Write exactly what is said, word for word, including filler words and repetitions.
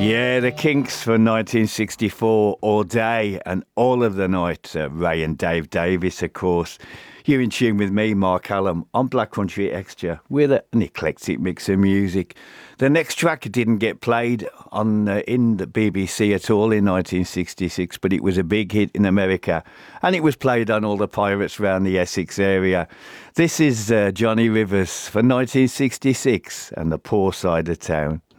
Yeah, the Kinks from nineteen sixty-four, All Day and All of the Night. Uh, Ray and Dave Davis, of course. You're in tune with me, Mark Allen, on Black Country Extra with an eclectic mix of music. The next track didn't get played on uh, in the B B C at all in nineteen sixty-six, but it was a big hit in America, and it was played on all the pirates around the Essex area. This is uh, Johnny Rivers for nineteen sixty-six and The Poor Side of Town.